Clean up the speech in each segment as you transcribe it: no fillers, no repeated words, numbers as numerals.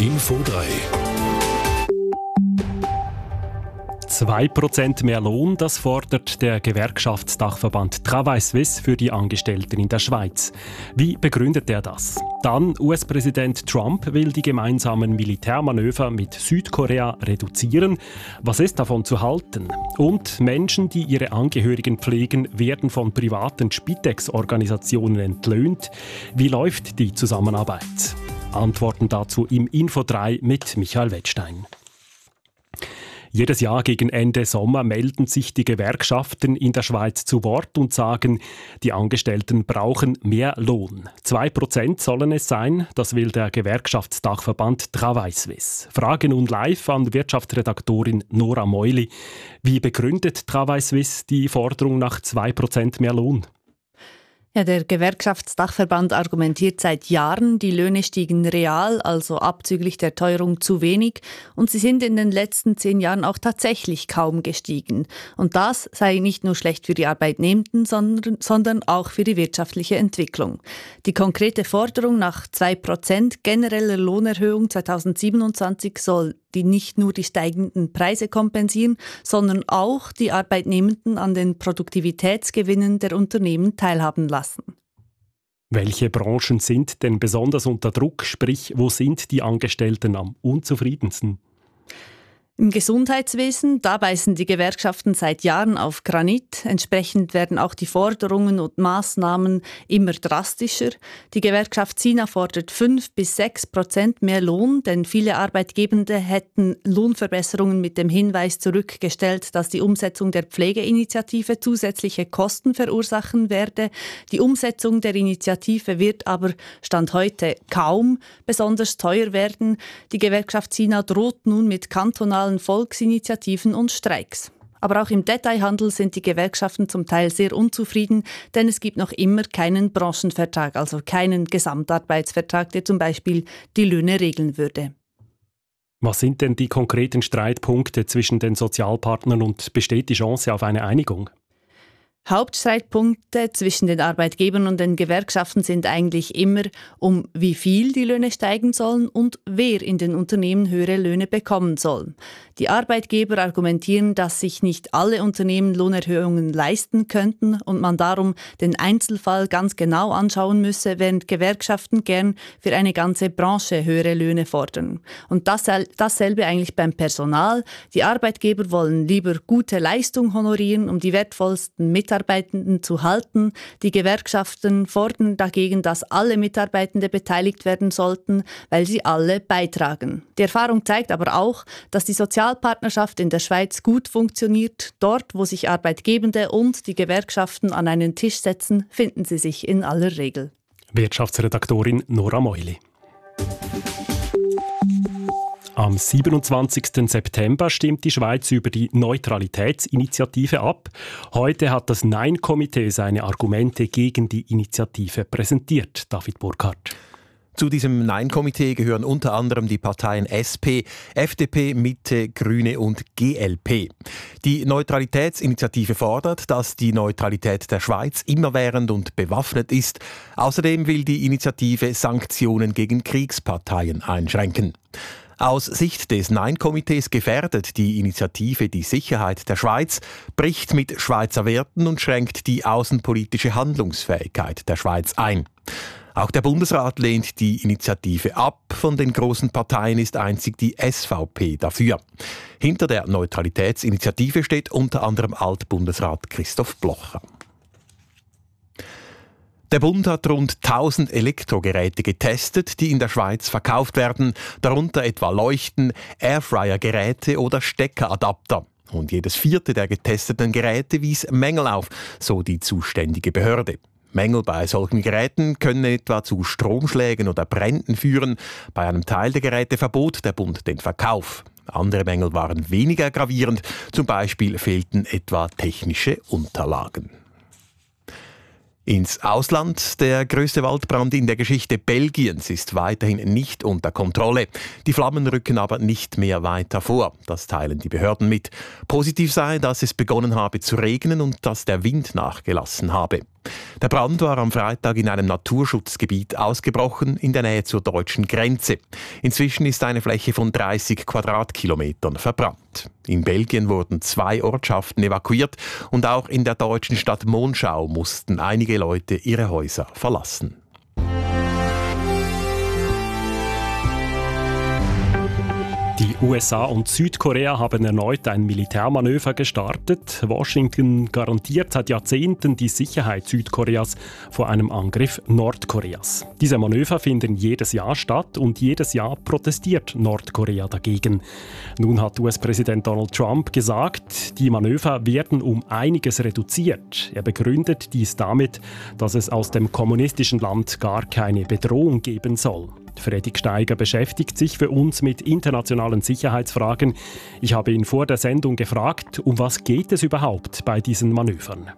Info 3 2% mehr Lohn, das fordert der Gewerkschaftsdachverband Travail Suisse für die Angestellten in der Schweiz. Wie begründet er das? Dann US-Präsident Trump will die gemeinsamen Militärmanöver mit Südkorea reduzieren. Was ist davon zu halten? Und Menschen, die ihre Angehörigen pflegen, werden von privaten Spitex-Organisationen entlöhnt. Wie läuft die Zusammenarbeit? Antworten dazu im Info 3 mit Michael Wettstein. Jedes Jahr gegen Ende Sommer melden sich die Gewerkschaften in der Schweiz zu Wort und sagen, die Angestellten brauchen mehr Lohn. 2% sollen es sein, das will der Gewerkschaftsdachverband Travail Suisse. Frage nun live an Wirtschaftsredaktorin Nora Meuli. Wie begründet Travail Suisse die Forderung nach 2% mehr Lohn? Ja, der Gewerkschaftsdachverband argumentiert seit Jahren, die Löhne stiegen real, also abzüglich der Teuerung, zu wenig und sie sind in den letzten 10 Jahren auch tatsächlich kaum gestiegen. Und das sei nicht nur schlecht für die Arbeitnehmenden, sondern auch für die wirtschaftliche Entwicklung. Die konkrete Forderung nach 2% genereller Lohnerhöhung 2027 soll die nicht nur die steigenden Preise kompensieren, sondern auch die Arbeitnehmenden an den Produktivitätsgewinnen der Unternehmen teilhaben lassen. Welche Branchen sind denn besonders unter Druck? Sprich, wo sind die Angestellten am unzufriedensten? Im Gesundheitswesen, da beißen die Gewerkschaften seit Jahren auf Granit. Entsprechend werden auch die Forderungen und Maßnahmen immer drastischer. Die Gewerkschaft SINA fordert 5-6% mehr Lohn, denn viele Arbeitgebende hätten Lohnverbesserungen mit dem Hinweis zurückgestellt, dass die Umsetzung der Pflegeinitiative zusätzliche Kosten verursachen werde. Die Umsetzung der Initiative wird aber Stand heute kaum besonders teuer werden. Die Gewerkschaft SINA droht nun mit kantonalen Volksinitiativen und Streiks. Aber auch im Detailhandel sind die Gewerkschaften zum Teil sehr unzufrieden, denn es gibt noch immer keinen Branchenvertrag, also keinen Gesamtarbeitsvertrag, der zum Beispiel die Löhne regeln würde. Was sind denn die konkreten Streitpunkte zwischen den Sozialpartnern und besteht die Chance auf eine Einigung? Hauptstreitpunkte zwischen den Arbeitgebern und den Gewerkschaften sind eigentlich immer, um wie viel die Löhne steigen sollen und wer in den Unternehmen höhere Löhne bekommen soll. Die Arbeitgeber argumentieren, dass sich nicht alle Unternehmen Lohnerhöhungen leisten könnten und man darum den Einzelfall ganz genau anschauen müsse, während Gewerkschaften gern für eine ganze Branche höhere Löhne fordern. Und dasselbe eigentlich beim Personal. Die Arbeitgeber wollen lieber gute Leistung honorieren, um die wertvollsten Mitarbeitenden zu halten. Die Gewerkschaften fordern dagegen, dass alle Mitarbeitende beteiligt werden sollten, weil sie alle beitragen. Die Erfahrung zeigt aber auch, dass die Sozialpartnerschaft in der Schweiz gut funktioniert. Dort, wo sich Arbeitgebende und die Gewerkschaften an einen Tisch setzen, finden sie sich in aller Regel. Wirtschaftsredaktorin Nora Meuli. Am 27. September stimmt die Schweiz über die Neutralitätsinitiative ab. Heute hat das Nein-Komitee seine Argumente gegen die Initiative präsentiert. David Burkhardt. Zu diesem Nein-Komitee gehören unter anderem die Parteien SP, FDP, Mitte, Grüne und GLP. Die Neutralitätsinitiative fordert, dass die Neutralität der Schweiz immerwährend und bewaffnet ist. Außerdem will die Initiative Sanktionen gegen Kriegsparteien einschränken. Aus Sicht des Nein-Komitees gefährdet die Initiative die Sicherheit der Schweiz, bricht mit Schweizer Werten und schränkt die außenpolitische Handlungsfähigkeit der Schweiz ein. Auch der Bundesrat lehnt die Initiative ab. Von den großen Parteien ist einzig die SVP dafür. Hinter der Neutralitätsinitiative steht unter anderem Altbundesrat Christoph Blocher. Der Bund hat rund 1000 Elektrogeräte getestet, die in der Schweiz verkauft werden, darunter etwa Leuchten, Airfryer-Geräte oder Steckeradapter. Und jedes 4. der getesteten Geräte wies Mängel auf, so die zuständige Behörde. Mängel bei solchen Geräten können etwa zu Stromschlägen oder Bränden führen. Bei einem Teil der Geräte verbot der Bund den Verkauf. Andere Mängel waren weniger gravierend, zum Beispiel fehlten etwa technische Unterlagen. Ins Ausland. Der größte Waldbrand in der Geschichte Belgiens ist weiterhin nicht unter Kontrolle. Die Flammen rücken aber nicht mehr weiter vor. Das teilen die Behörden mit. Positiv sei, dass es begonnen habe zu regnen und dass der Wind nachgelassen habe. Der Brand war am Freitag in einem Naturschutzgebiet ausgebrochen, in der Nähe zur deutschen Grenze. Inzwischen ist eine Fläche von 30 Quadratkilometern verbrannt. In Belgien wurden 2 Ortschaften evakuiert und auch in der deutschen Stadt Monschau mussten einige Leute ihre Häuser verlassen. Die USA und Südkorea haben erneut ein Militärmanöver gestartet. Washington garantiert seit Jahrzehnten die Sicherheit Südkoreas vor einem Angriff Nordkoreas. Diese Manöver finden jedes Jahr statt und jedes Jahr protestiert Nordkorea dagegen. Nun hat US-Präsident Donald Trump gesagt, die Manöver werden um einiges reduziert. Er begründet dies damit, dass es aus dem kommunistischen Land gar keine Bedrohung geben soll. Freddy Gsteiger beschäftigt sich für uns mit internationalen Sicherheitsfragen. Ich habe ihn vor der Sendung gefragt, um was geht es überhaupt bei diesen Manövern?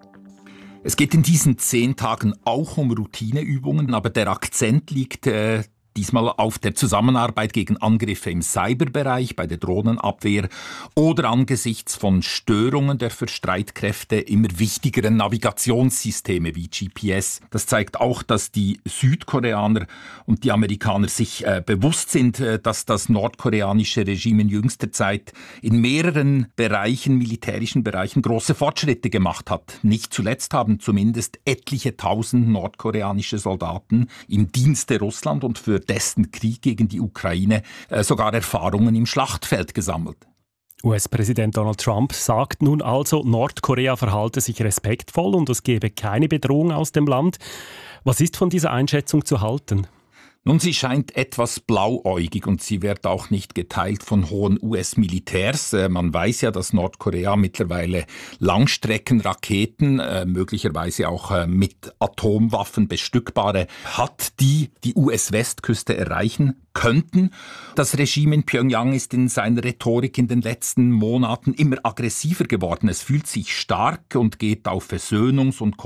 Es geht in diesen 10 Tagen auch um Routineübungen, aber der Akzent liegt diesmal auf der Zusammenarbeit gegen Angriffe im Cyberbereich, bei der Drohnenabwehr oder angesichts von Störungen der für Streitkräfte immer wichtigeren Navigationssysteme wie GPS. Das zeigt auch, dass die Südkoreaner und die Amerikaner sich bewusst sind, dass das nordkoreanische Regime in jüngster Zeit in mehreren Bereichen, militärischen Bereichen, große Fortschritte gemacht hat. Nicht zuletzt haben zumindest etliche tausend nordkoreanische Soldaten im Dienste Russland und für dessen Krieg gegen die Ukraine sogar Erfahrungen im Schlachtfeld gesammelt. US-Präsident Donald Trump sagt nun also, Nordkorea verhalte sich respektvoll und es gebe keine Bedrohung aus dem Land. Was ist von dieser Einschätzung zu halten? Nun, sie scheint etwas blauäugig und sie wird auch nicht geteilt von hohen US-Militärs. Man weiß ja, dass Nordkorea mittlerweile Langstreckenraketen, möglicherweise auch mit Atomwaffen bestückbare, hat, die die US-Westküste erreichen könnten. Das Regime in Pyongyang ist in seiner Rhetorik in den letzten Monaten immer aggressiver geworden. Es fühlt sich stark und geht auf Versöhnungs- und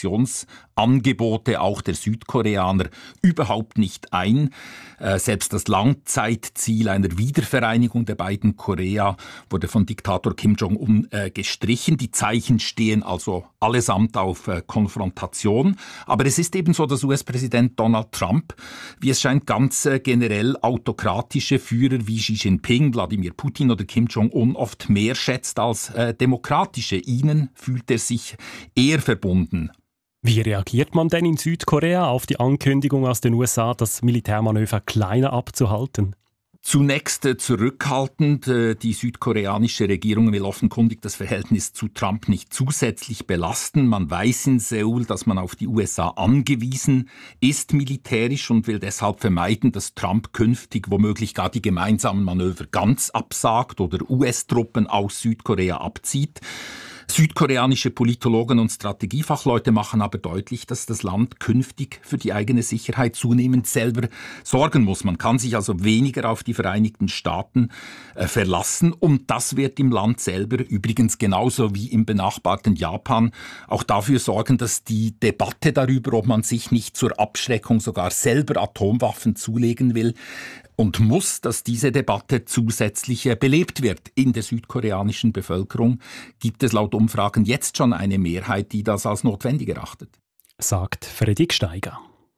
Kooperationsangebote auch der Südkoreaner überhaupt nicht ein. Selbst das Langzeitziel einer Wiedervereinigung der beiden Korea wurde von Diktator Kim Jong-un gestrichen. Die Zeichen stehen also allesamt auf Konfrontation. Aber es ist eben so, dass US-Präsident Donald Trump, wie es scheint, ganz generell autokratische Führer wie Xi Jinping, Wladimir Putin oder Kim Jong-un oft mehr schätzt als demokratische. Ihnen fühlt er sich eher verbunden. Wie reagiert man denn in Südkorea auf die Ankündigung aus den USA, das Militärmanöver kleiner abzuhalten? Zunächst zurückhaltend. Die südkoreanische Regierung will offenkundig das Verhältnis zu Trump nicht zusätzlich belasten. Man weiß in Seoul, dass man auf die USA angewiesen ist militärisch und will deshalb vermeiden, dass Trump künftig womöglich gar die gemeinsamen Manöver ganz absagt oder US-Truppen aus Südkorea abzieht. Südkoreanische Politologen und Strategiefachleute machen aber deutlich, dass das Land künftig für die eigene Sicherheit zunehmend selber sorgen muss. Man kann sich also weniger auf die Vereinigten Staaten verlassen und das wird im Land selber übrigens genauso wie im benachbarten Japan auch dafür sorgen, dass die Debatte darüber, ob man sich nicht zur Abschreckung sogar selber Atomwaffen zulegen will, und muss, dass diese Debatte zusätzlich belebt wird. In der südkoreanischen Bevölkerung gibt es laut Umfragen jetzt schon eine Mehrheit, die das als notwendig erachtet. Sagt Freddy Gsteiger.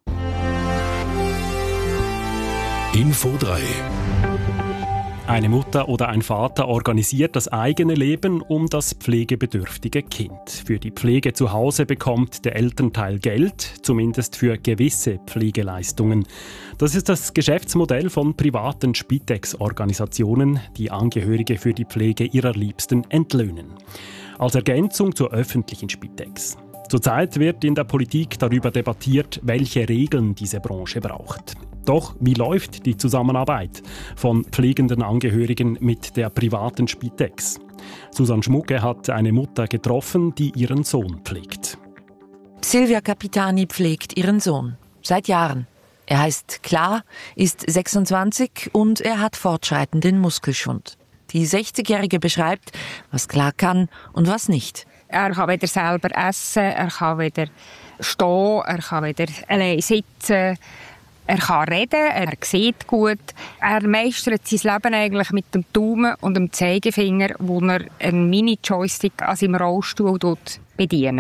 Info 3. Eine Mutter oder ein Vater organisiert das eigene Leben um das pflegebedürftige Kind. Für die Pflege zu Hause bekommt der Elternteil Geld, zumindest für gewisse Pflegeleistungen. Das ist das Geschäftsmodell von privaten Spitex-Organisationen, die Angehörige für die Pflege ihrer Liebsten entlöhnen. Als Ergänzung zur öffentlichen Spitex. Zurzeit wird in der Politik darüber debattiert, welche Regeln diese Branche braucht. Doch wie läuft die Zusammenarbeit von pflegenden Angehörigen mit der privaten Spitex? Susanne Schmucke hat eine Mutter getroffen, die ihren Sohn pflegt. Silvia Capitani pflegt ihren Sohn. Seit Jahren. Er heißt Klar, ist 26 und er hat fortschreitenden Muskelschwund. Die 60-Jährige beschreibt, was Klar kann und was nicht. Er kann wieder selber essen, er kann wieder stehen, er kann wieder allein sitzen. Er kann reden, er sieht gut. Er meistert sein Leben eigentlich mit dem Daumen und dem Zeigefinger, wo er einen Mini-Joystick an seinem Rollstuhl bedient.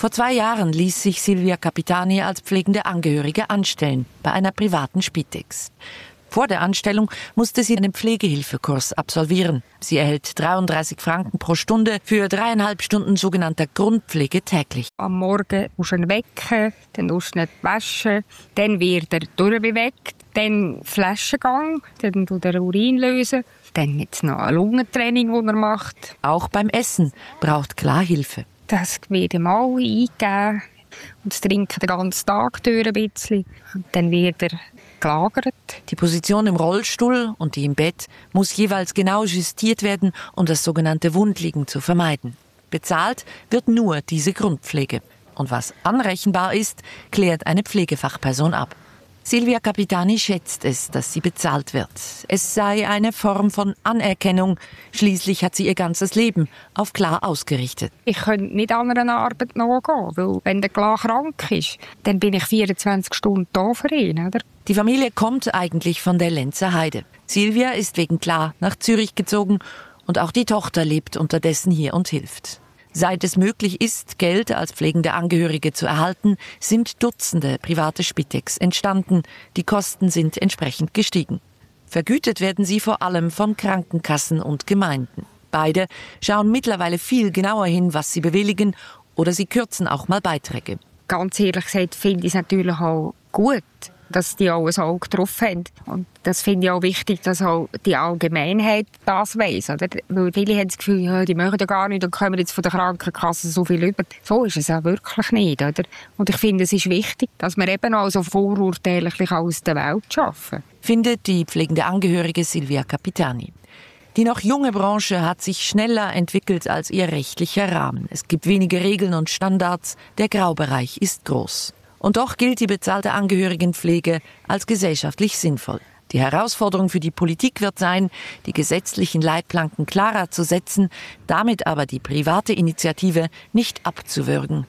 Vor 2 Jahren ließ sich Silvia Capitani als pflegende Angehörige anstellen, bei einer privaten Spitex. Vor der Anstellung musste sie einen Pflegehilfekurs absolvieren. Sie erhält 33 Franken pro Stunde für 3,5 Stunden sogenannter Grundpflege täglich. Am Morgen musst du ihn wecken, dann musst du ihn waschen, dann wird er durchbewegt, dann Flaschengang, dann tut er Urin lösen, dann gibt es noch ein Lungentraining, das er macht. Auch beim Essen braucht klar Hilfe. Das wird ihm alle eingegeben und das trinkt den ganzen Tag durch ein bisschen. Und dann wird er gelagert. Die Position im Rollstuhl und die im Bett muss jeweils genau justiert werden, um das sogenannte Wundliegen zu vermeiden. Bezahlt wird nur diese Grundpflege. Und was anrechenbar ist, klärt eine Pflegefachperson ab. Silvia Capitani schätzt es, dass sie bezahlt wird. Es sei eine Form von Anerkennung. Schließlich hat sie ihr ganzes Leben auf klar ausgerichtet. Ich könnte nicht an einer Arbeit nachgehen, weil wenn der klar krank ist, dann bin ich 24 Stunden da für ihn. Oder? Die Familie kommt eigentlich von der Lenzer Heide. Silvia ist wegen klar nach Zürich gezogen und auch die Tochter lebt unterdessen hier und hilft. Seit es möglich ist, Geld als pflegende Angehörige zu erhalten, sind Dutzende private Spitex entstanden. Die Kosten sind entsprechend gestiegen. Vergütet werden sie vor allem von Krankenkassen und Gemeinden. Beide schauen mittlerweile viel genauer hin, was sie bewilligen, oder sie kürzen auch mal Beiträge. Ganz ehrlich gesagt finde ich es natürlich auch gut, dass die auch ein Auge drauf haben. Und das finde ich auch wichtig, dass auch die Allgemeinheit das weiss. Oder? Weil viele haben das Gefühl, ja, die möchten ja gar nicht, dann kommen jetzt von der Krankenkasse so viel über. So ist es auch wirklich nicht. Oder? Und ich finde, es ist wichtig, dass wir eben auch so vorurteillich aus der Welt schaffen. Findet die pflegende Angehörige Silvia Capitani. Die noch junge Branche hat sich schneller entwickelt als ihr rechtlicher Rahmen. Es gibt wenige Regeln und Standards, der Graubereich ist groß. Und doch gilt die bezahlte Angehörigenpflege als gesellschaftlich sinnvoll. Die Herausforderung für die Politik wird sein, die gesetzlichen Leitplanken klarer zu setzen, damit aber die private Initiative nicht abzuwürgen.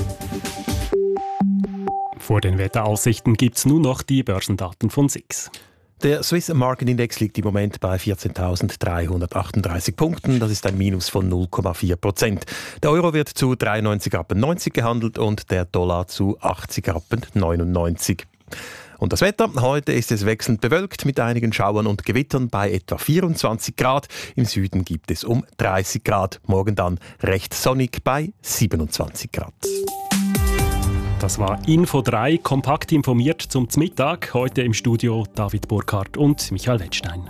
Vor den Wetteraussichten gibt es nun noch die Börsendaten von SIX. Der Swiss Market Index liegt im Moment bei 14.338 Punkten. Das ist ein Minus von 0,4%. Der Euro wird zu 93,90 Rappen gehandelt und der Dollar zu 80,99 Rappen. Und das Wetter? Heute ist es wechselnd bewölkt mit einigen Schauern und Gewittern bei etwa 24 Grad. Im Süden gibt es um 30 Grad. Morgen dann recht sonnig bei 27 Grad. Das war Info 3, kompakt informiert zum Mittag. Heute im Studio David Burkhardt und Michael Wettstein.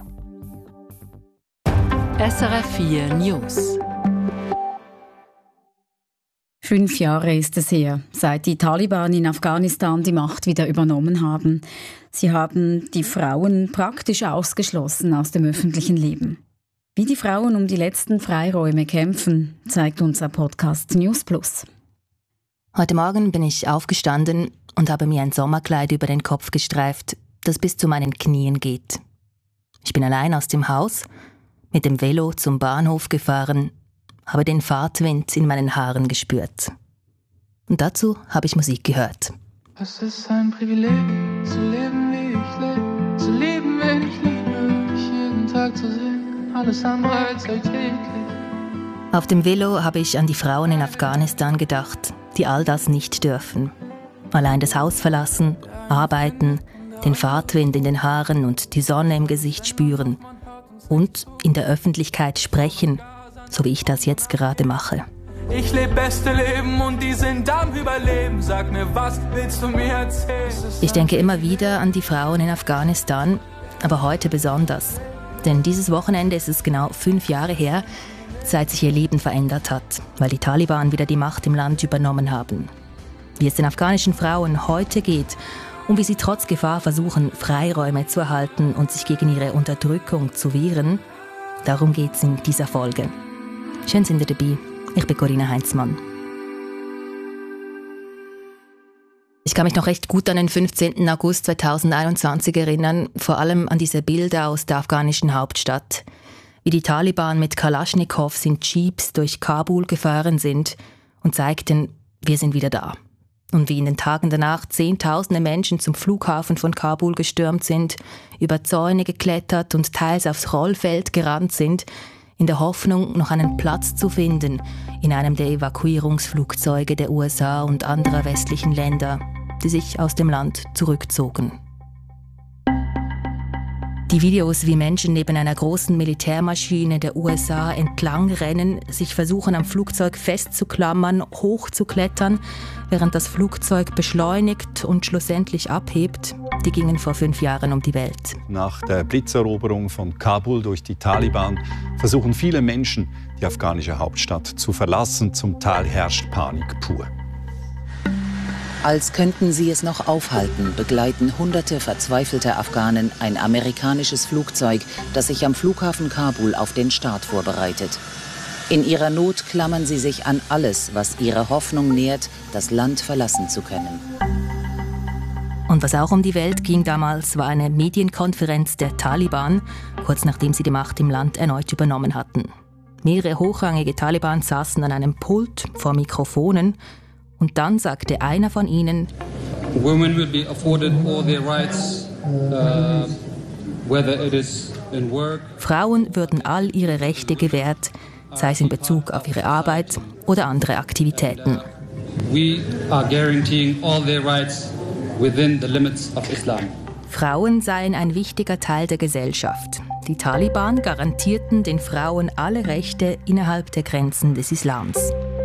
SRF 4 News. 5 Jahre ist es her, seit die Taliban in Afghanistan die Macht wieder übernommen haben. Sie haben die Frauen praktisch ausgeschlossen aus dem öffentlichen Leben. Wie die Frauen um die letzten Freiräume kämpfen, zeigt unser Podcast News Plus. Heute Morgen bin ich aufgestanden und habe mir ein Sommerkleid über den Kopf gestreift, das bis zu meinen Knien geht. Ich bin allein aus dem Haus, mit dem Velo zum Bahnhof gefahren, habe den Fahrtwind in meinen Haaren gespürt. Und dazu habe ich Musik gehört. Es ist ein Privileg, zu leben, wie ich lebe, zu lieben, wen ich liebe, mich jeden Tag zu sehen, alles andere als alltäglich. Auf dem Velo habe ich an die Frauen in Afghanistan gedacht, die all das nicht dürfen. Allein das Haus verlassen, arbeiten, den Fahrtwind in den Haaren und die Sonne im Gesicht spüren. Und in der Öffentlichkeit sprechen, so wie ich das jetzt gerade mache. Ich lebe beste Leben und die sind am Überleben. Sag mir, was willst du mir erzählen? Ich denke immer wieder an die Frauen in Afghanistan, aber heute besonders. Denn dieses Wochenende ist es genau 5 Jahre her, seit sich ihr Leben verändert hat, weil die Taliban wieder die Macht im Land übernommen haben. Wie es den afghanischen Frauen heute geht und wie sie trotz Gefahr versuchen, Freiräume zu erhalten und sich gegen ihre Unterdrückung zu wehren, darum geht es in dieser Folge. Schön sind ihr dabei. Ich bin Corinna Heinzmann. Ich kann mich noch recht gut an den 15. August 2021 erinnern, vor allem an diese Bilder aus der afghanischen Hauptstadt. Wie die Taliban mit Kalaschnikows in Jeeps durch Kabul gefahren sind und zeigten, wir sind wieder da. Und wie in den Tagen danach Zehntausende Menschen zum Flughafen von Kabul gestürmt sind, über Zäune geklettert und teils aufs Rollfeld gerannt sind, in der Hoffnung, noch einen Platz zu finden in einem der Evakuierungsflugzeuge der USA und anderer westlichen Länder, die sich aus dem Land zurückzogen. Die Videos, wie Menschen neben einer großen Militärmaschine der USA entlang rennen, sich versuchen am Flugzeug festzuklammern, hochzuklettern, während das Flugzeug beschleunigt und schlussendlich abhebt, die gingen vor 5 Jahren um die Welt. Nach der Blitzeroberung von Kabul durch die Taliban versuchen viele Menschen, die afghanische Hauptstadt zu verlassen. Zum Teil herrscht Panik pur. Als könnten sie es noch aufhalten, begleiten hunderte verzweifelter Afghanen ein amerikanisches Flugzeug, das sich am Flughafen Kabul auf den Start vorbereitet. In ihrer Not klammern sie sich an alles, was ihre Hoffnung nährt, das Land verlassen zu können. Und was auch um die Welt ging damals, war eine Medienkonferenz der Taliban, kurz nachdem sie die Macht im Land erneut übernommen hatten. Mehrere hochrangige Taliban saßen an einem Pult vor Mikrofonen. Und dann sagte einer von ihnen: Women will be afforded all their rights, whether it is in work. Frauen würden all ihre Rechte gewährt, sei es in Bezug auf ihre Arbeit oder andere Aktivitäten. We are guaranteeing all their rights within the limits of Islam. Frauen seien ein wichtiger Teil der Gesellschaft. Die Taliban garantierten den Frauen alle Rechte innerhalb der Grenzen des Islams.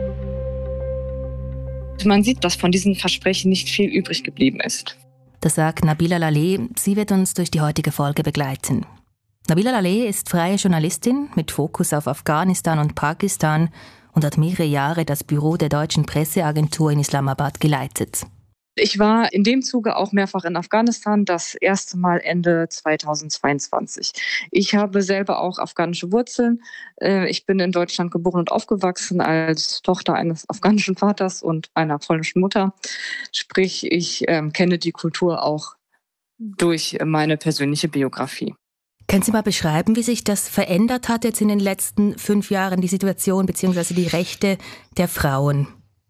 Man sieht, dass von diesen Versprechen nicht viel übrig geblieben ist. Das sagt Nabila Laleh. Sie wird uns durch die heutige Folge begleiten. Nabila Laleh ist freie Journalistin mit Fokus auf Afghanistan und Pakistan und hat mehrere Jahre das Büro der deutschen Presseagentur in Islamabad geleitet. Ich war in dem Zuge auch mehrfach in Afghanistan, das erste Mal Ende 2022. Ich habe selber auch afghanische Wurzeln. Ich bin in Deutschland geboren und aufgewachsen als Tochter eines afghanischen Vaters und einer polnischen Mutter. Sprich, ich kenne die Kultur auch durch meine persönliche Biografie. Können Sie mal beschreiben, wie sich das verändert hat jetzt in den letzten 5 Jahren, die Situation bzw. die Rechte der Frauen?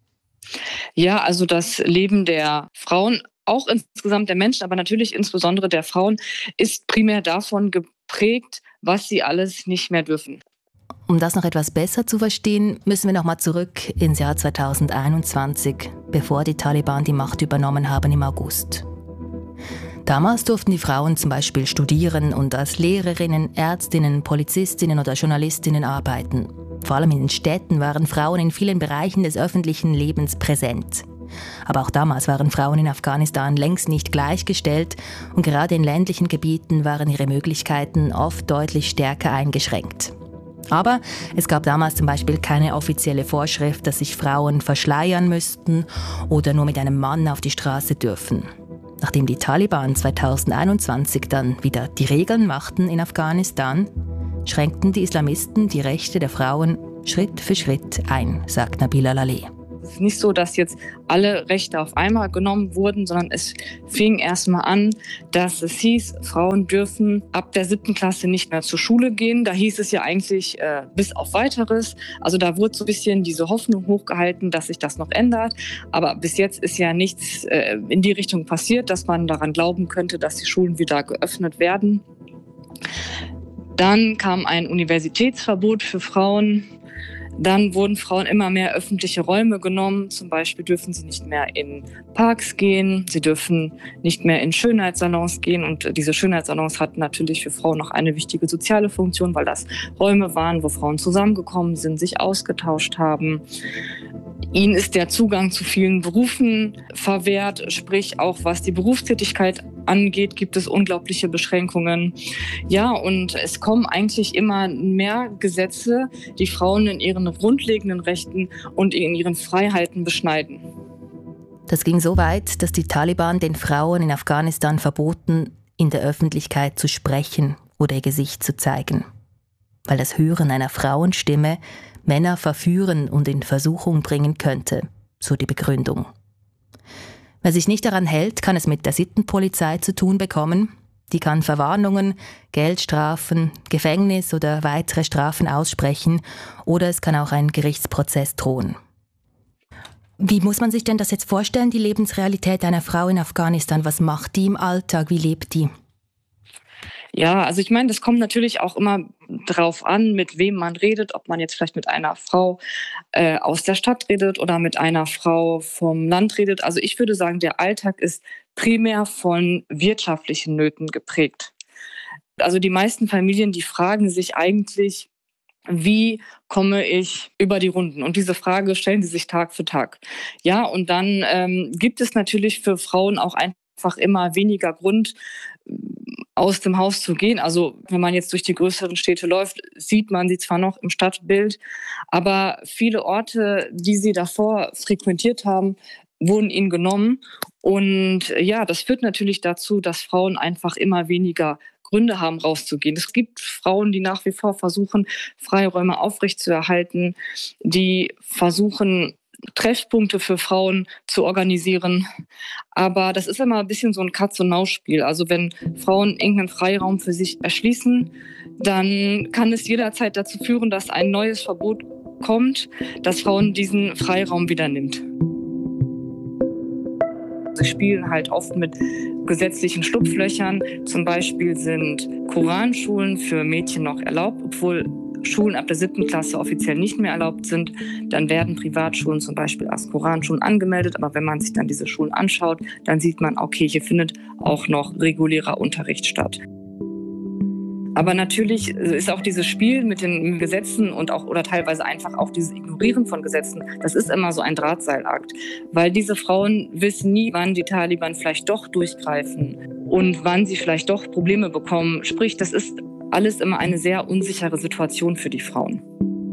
Ja, also das Leben der Frauen, auch insgesamt der Menschen, aber natürlich insbesondere der Frauen, ist primär davon geprägt, was sie alles nicht mehr dürfen. Um das noch etwas besser zu verstehen, müssen wir noch mal zurück ins Jahr 2021, bevor die Taliban die Macht übernommen haben im August. Damals durften die Frauen zum Beispiel studieren und als Lehrerinnen, Ärztinnen, Polizistinnen oder Journalistinnen arbeiten. Vor allem in den Städten waren Frauen in vielen Bereichen des öffentlichen Lebens präsent. Aber auch damals waren Frauen in Afghanistan längst nicht gleichgestellt und gerade in ländlichen Gebieten waren ihre Möglichkeiten oft deutlich stärker eingeschränkt. Aber es gab damals zum Beispiel keine offizielle Vorschrift, dass sich Frauen verschleiern müssten oder nur mit einem Mann auf die Straße dürfen. Nachdem die Taliban 2021 dann wieder die Regeln machten in Afghanistan, schränkten die Islamisten die Rechte der Frauen Schritt für Schritt ein, sagt Nabila Laleh. Es ist nicht so, dass jetzt alle Rechte auf einmal genommen wurden, sondern es fing erstmal an, dass es hieß, Frauen dürfen ab der 7. Klasse nicht mehr zur Schule gehen. Da hieß es ja eigentlich bis auf Weiteres. Also da wurde so ein bisschen diese Hoffnung hochgehalten, dass sich das noch ändert. Aber bis jetzt ist ja nichts in die Richtung passiert, dass man daran glauben könnte, dass die Schulen wieder geöffnet werden. Dann kam ein Universitätsverbot für Frauen. Dann wurden Frauen immer mehr öffentliche Räume genommen. Zum Beispiel dürfen sie nicht mehr in Parks gehen. Sie dürfen nicht mehr in Schönheitssalons gehen. Und diese Schönheitssalons hatten natürlich für Frauen noch eine wichtige soziale Funktion, weil das Räume waren, wo Frauen zusammengekommen sind, sich ausgetauscht haben. Ihnen ist der Zugang zu vielen Berufen verwehrt, sprich auch was die Berufstätigkeit angeht, gibt es unglaubliche Beschränkungen. Ja, und es kommen eigentlich immer mehr Gesetze, die Frauen in ihren grundlegenden Rechten und in ihren Freiheiten beschneiden. Das ging so weit, dass die Taliban den Frauen in Afghanistan verboten, in der Öffentlichkeit zu sprechen oder ihr Gesicht zu zeigen. Weil das Hören einer Frauenstimme Männer verführen und in Versuchung bringen könnte, so die Begründung. Wer sich nicht daran hält, kann es mit der Sittenpolizei zu tun bekommen. Die kann Verwarnungen, Geldstrafen, Gefängnis oder weitere Strafen aussprechen oder es kann auch ein Gerichtsprozess drohen. Wie muss man sich denn das jetzt vorstellen, die Lebensrealität einer Frau in Afghanistan? Was macht die im Alltag? Wie lebt die? Ja, also ich meine, das kommt natürlich auch immer drauf an, mit wem man redet, ob man jetzt vielleicht mit einer Frau aus der Stadt redet oder mit einer Frau vom Land redet. Also ich würde sagen, der Alltag ist primär von wirtschaftlichen Nöten geprägt. Also die meisten Familien, die fragen sich eigentlich, wie komme ich über die Runden? Und diese Frage stellen sie sich Tag für Tag. Ja, und dann gibt es natürlich für Frauen auch einfach immer weniger Grund, aus dem Haus zu gehen. Also wenn man jetzt durch die größeren Städte läuft, sieht man sie zwar noch im Stadtbild, aber viele Orte, die sie davor frequentiert haben, wurden ihnen genommen. Und ja, das führt natürlich dazu, dass Frauen einfach immer weniger Gründe haben, rauszugehen. Es gibt Frauen, die nach wie vor versuchen, Freiräume aufrechtzuerhalten, die versuchen, Treffpunkte für Frauen zu organisieren. Aber das ist immer ein bisschen so ein Katz-und-Maus-Spiel. Also wenn Frauen irgendeinen Freiraum für sich erschließen, dann kann es jederzeit dazu führen, dass ein neues Verbot kommt, dass Frauen diesen Freiraum wieder nimmt. Sie spielen halt oft mit gesetzlichen Schlupflöchern. Zum Beispiel sind Koranschulen für Mädchen noch erlaubt, obwohl Schulen ab der 7. Klasse offiziell nicht mehr erlaubt sind. Dann werden Privatschulen zum Beispiel als Koranschulen angemeldet. Aber wenn man sich dann diese Schulen anschaut, dann sieht man, okay, hier findet auch noch regulärer Unterricht statt. Aber natürlich ist auch dieses Spiel mit den Gesetzen und auch oder teilweise einfach auch dieses Ignorieren von Gesetzen, das ist immer so ein Drahtseilakt. Weil diese Frauen wissen nie, wann die Taliban vielleicht doch durchgreifen und wann sie vielleicht doch Probleme bekommen. Sprich, das ist alles immer eine sehr unsichere Situation für die Frauen.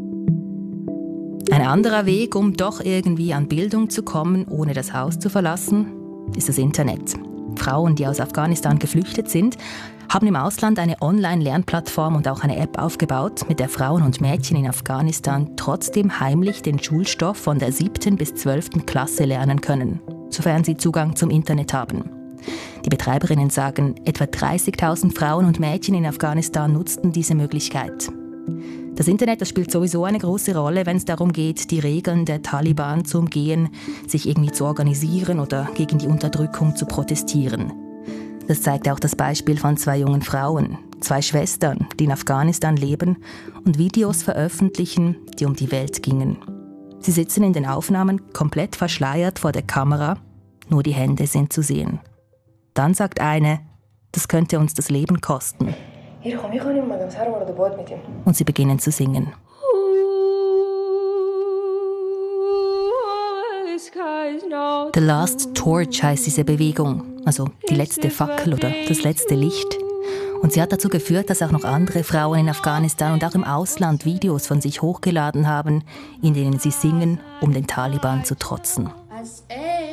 Ein anderer Weg, um doch irgendwie an Bildung zu kommen, ohne das Haus zu verlassen, ist das Internet. Frauen, die aus Afghanistan geflüchtet sind, haben im Ausland eine Online-Lernplattform und auch eine App aufgebaut, mit der Frauen und Mädchen in Afghanistan trotzdem heimlich den Schulstoff von der 7. bis 12. Klasse lernen können, sofern sie Zugang zum Internet haben. Die Betreiberinnen sagen, etwa 30.000 Frauen und Mädchen in Afghanistan nutzten diese Möglichkeit. Das Internet, das spielt sowieso eine große Rolle, wenn es darum geht, die Regeln der Taliban zu umgehen, sich irgendwie zu organisieren oder gegen die Unterdrückung zu protestieren. Das zeigt auch das Beispiel von 2 jungen Frauen, 2 Schwestern, die in Afghanistan leben und Videos veröffentlichen, die um die Welt gingen. Sie sitzen in den Aufnahmen komplett verschleiert vor der Kamera, nur die Hände sind zu sehen. Dann sagt eine, das könnte uns das Leben kosten. Und sie beginnen zu singen. The Last Torch heißt diese Bewegung, also die letzte Fackel oder das letzte Licht. Und sie hat dazu geführt, dass auch noch andere Frauen in Afghanistan und auch im Ausland Videos von sich hochgeladen haben, in denen sie singen, um den Taliban zu trotzen.